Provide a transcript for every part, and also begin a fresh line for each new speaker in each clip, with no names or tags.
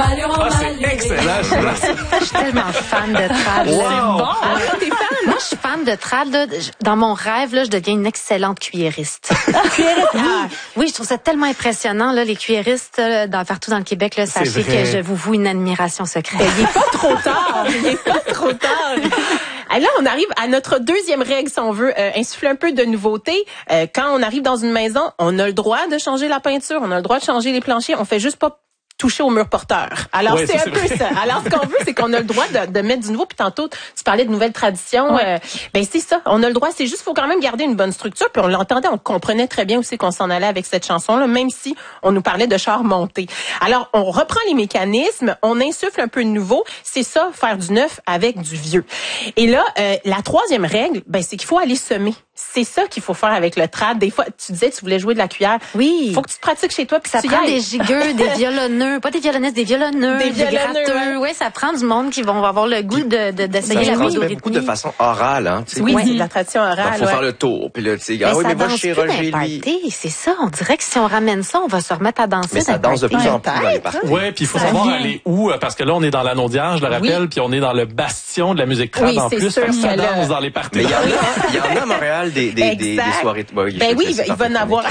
c'est excellent.
Je suis tellement fan de trad.
Wow.
C'est bon.
Ah, t'es fan?
Moi, je suis fan de trad. Là. Dans mon rêve, là, je deviens une excellente cuillériste. Oui, je trouve ça tellement impressionnant, là, les cuilléristes partout dans le Québec. Là, sachez que je vous voue une admiration secrète.
Il est pas trop tard. Il est pas trop tard. Là, on arrive à notre deuxième règle, si on veut insuffler un peu de nouveauté. Quand on arrive dans une maison, on a le droit de changer la peinture, on a le droit de changer les planchers. On fait juste pas toucher au mur porteur. Alors,
ouais,
c'est un peu ça. Alors, ce qu'on veut, c'est qu'on a le droit de mettre du nouveau. Puis tantôt, tu parlais de nouvelles traditions. Ben, c'est ça. On a le droit. C'est juste, faut quand même garder une bonne structure. Puis on l'entendait, on comprenait très bien aussi qu'on s'en allait avec cette chanson-là, même si on nous parlait de char monté. Alors, on reprend les mécanismes, on insuffle un peu de nouveau. C'est ça, faire du neuf avec du vieux. Et là, la troisième règle, ben, c'est qu'il faut aller semer. C'est ça qu'il faut faire avec le trad. Des fois, tu disais, tu voulais jouer de la cuillère.
Oui.
Faut que tu te pratiques chez toi. Puis
Ça prend des gigueux, des violonneux, pas des violonistes, des violonneux, des gratteux. Oui, ça prend du monde qui vont avoir le goût d'essayer la
musique. beaucoup de façon orale, hein.
Oui, c'est de la tradition orale.
Il faut faire le tour. Puis là, tu sais, oui, mais va chez Roger, lui.
C'est ça. On dirait que si on ramène ça, on va se remettre à danser.
Mais ça danse de plus en plus dans les parties.
Oui, puis il faut savoir aller où, parce que là, on est dans l'Anaudière, je le rappelle, puis on est dans le bastion de la musique trad en plus. Ça danse dans les parties.
Mais il y en a à Montréal des soirées.
Ben oui, il va en avoir.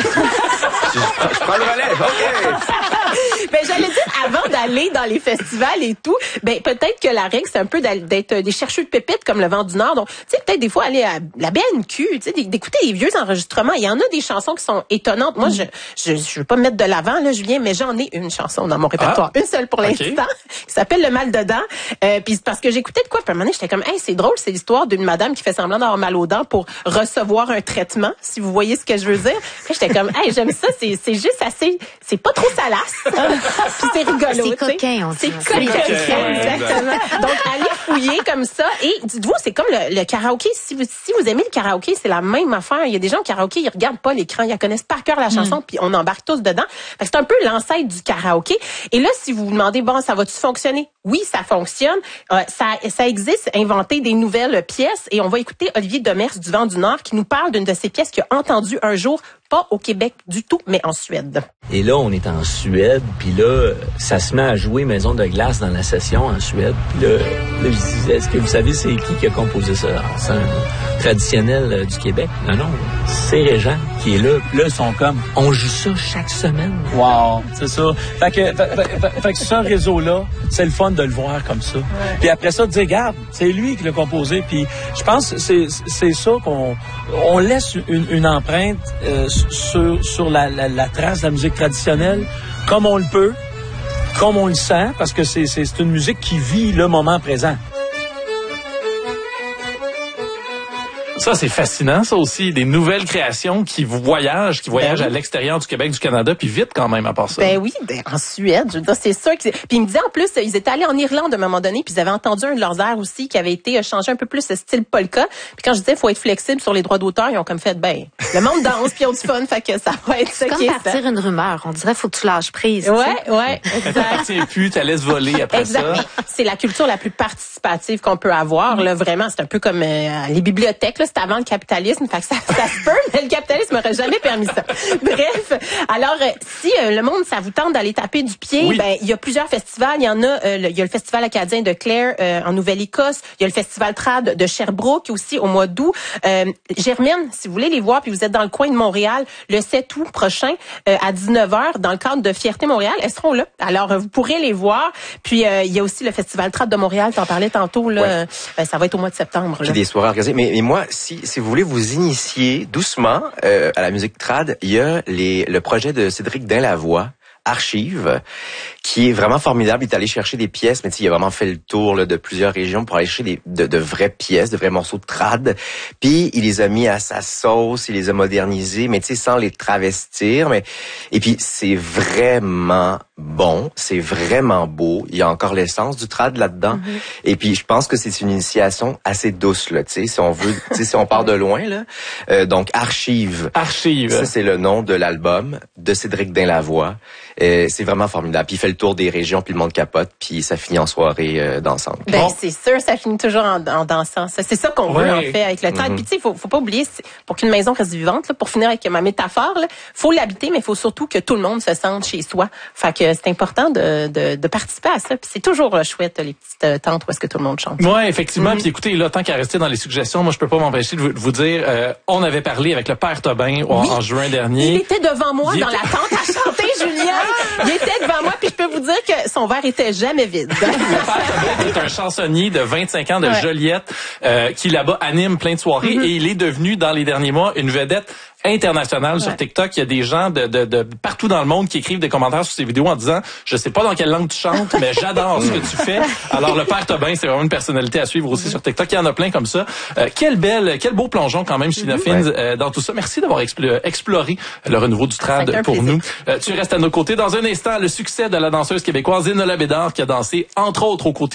Je prends le relais. OK.
Ben, j'allais dire, avant d'aller dans les festivals et tout, ben, peut-être que la règle, c'est un peu d'être des chercheurs de pépites comme le Vent du Nord. Donc, tu sais, peut-être des fois aller à la BNQ, tu sais, d'écouter les vieux enregistrements. Il y en a des chansons qui sont étonnantes. Moi, je veux pas me mettre de l'avant, là, Julien, mais j'en ai une chanson dans mon répertoire. Une seule pour l'instant, qui s'appelle Le Mal dedans. Puis parce que j'écoutais de quoi, puis à un moment donné, j'étais comme, hey, c'est drôle, c'est l'histoire d'une madame qui fait semblant d'avoir mal aux dents pour recevoir un traitement, si vous voyez ce que je veux dire. Puis j'étais comme, hey, j'aime ça, c'est juste assez, c'est pas trop salace. Puis c'est rigolo.
C'est coquin, on dit.
C'est coquin, exactement. Donc, allez fouiller comme ça. Et dites-vous, c'est comme le karaoké. Si vous aimez le karaoké, c'est la même affaire. Il y a des gens au karaoké, ils regardent pas l'écran, ils connaissent par cœur la chanson, puis on embarque tous dedans. Fait que c'est un peu l'ancêtre du karaoké. Et là, si vous vous demandez, bon, ça va-tu fonctionner? Oui, ça fonctionne. Ça existe, inventer des nouvelles pièces. Et on va écouter Olivier Demers du Vent du Nord qui nous parle d'une de ces pièces qu'il a entendues un jour, pas au Québec du tout, mais en Suède.
Et là, on est en Suède, puis là, ça se met à jouer Maison de glace dans la session en Suède. Puis là, je disais, est-ce que vous savez c'est qui a composé ça? C'est un traditionnel du Québec. Non, c'est Régent qui est là. Puis là, ils sont comme, on joue ça chaque semaine. Wow, c'est ça. Fait que ce réseau-là, c'est le fun de le voir comme ça. Ouais. Puis après ça, de dire, regarde, c'est lui qui l'a composé. Puis je pense que c'est ça qu'on laisse une empreinte sur la trace de la musique traditionnelle, comme on le peut, comme on le sent, parce que c'est une musique qui vit le moment présent.
Ça, c'est fascinant, ça aussi. Des nouvelles créations qui voyagent à l'extérieur du Québec, du Canada, puis vite quand même à part ça.
Ben oui, en Suède, je veux dire, c'est sûr que puis il me disait en plus, ils étaient allés en Irlande à un moment donné, puis ils avaient entendu un de leurs airs aussi qui avait été changé un peu plus style polka. Puis quand je disais faut être flexible sur les droits d'auteur, ils ont comme fait le monde danse puis ils ont du fun, fait que ça va être ça qui est ça.
C'est comme partir une rumeur, on dirait faut que tu lâches prise.
Ouais, exact.
Tiens plus, tu laisses voler après
exact.
ça.
C'est la culture la plus participative qu'on peut avoir là, vraiment, c'est un peu comme les bibliothèques là, c'est avant le capitalisme, fait que ça se peut, mais le capitalisme n'aurait jamais permis ça. Bref, alors si le monde ça vous tente d'aller taper du pied, ben il y a plusieurs festivals, il y en a il y a le festival acadien de Clare en Nouvelle-Écosse, il y a le festival trad de Sherbrooke aussi au mois d'août. Germaine, si vous voulez les voir puis vous êtes dans le coin de Montréal, le 7 août prochain à 19h dans le cadre de Fierté Montréal, elles seront là. Alors vous pourrez les voir. Puis il y a aussi le festival trad de Montréal, t'en parlais tantôt là, ça va être au mois de septembre.
Puis des soirées organisées. Mais moi, si vous voulez vous initier doucement à la musique trad, il y a le projet de Cédric Dainlavoie, Archive, qui est vraiment formidable. Il est allé chercher des pièces, mais il a vraiment fait le tour là, de plusieurs régions pour aller chercher de vraies pièces, de vrais morceaux de trad. Puis il les a mis à sa sauce, il les a modernisés, mais sans les travestir. Et puis c'est vraiment bon, c'est vraiment beau. Il y a encore l'essence du trad là-dedans. Mm-hmm. Et puis je pense que c'est une initiation assez douce là, si on veut, si on part de loin là. Donc Archive. Ça c'est le nom de l'album de Cédric Dainlavoie. C'est vraiment formidable. Puis il fait le tour des régions, puis le monde capote, puis ça finit en soirée dansante.
Ben c'est sûr, ça finit toujours en dansant. C'est ça qu'on veut en fait avec le trad. Puis tu sais, faut pas oublier, pour qu'une maison reste vivante, là, pour finir avec ma métaphore, là, faut l'habiter, mais il faut surtout que tout le monde se sente chez soi. Fait que c'est important de participer à ça. Puis c'est toujours chouette, les petites tentes où est-ce que tout le monde chante.
Ouais, effectivement. Puis écoutez, là, tant qu'à rester dans les suggestions, moi, je peux pas m'empêcher de vous dire, on avait parlé avec le Père Tobin en juin dernier.
Il était devant moi dans la tente à chanter, Julien. Il était devant moi, puis je peux vous dire que son verre était jamais vide.
Le Père Tobin est un chansonnier de 25 ans de Joliette qui, là-bas, anime plein de soirées et il est devenu, dans les derniers mois, une vedette international sur TikTok. Il y a des gens de partout dans le monde qui écrivent des commentaires sur ces vidéos en disant « Je sais pas dans quelle langue tu chantes, mais j'adore ce que tu fais. » Alors, le Père Tobin, c'est vraiment une personnalité à suivre aussi sur TikTok. Il y en a plein comme ça. Quel beau plongeon quand même, Sheila Fins, dans tout ça. Merci d'avoir exploré le renouveau du trad pour nous. Tu restes à nos côtés. Dans un instant, le succès de la danseuse québécoise Enola Bédard qui a dansé, entre autres, aux côtés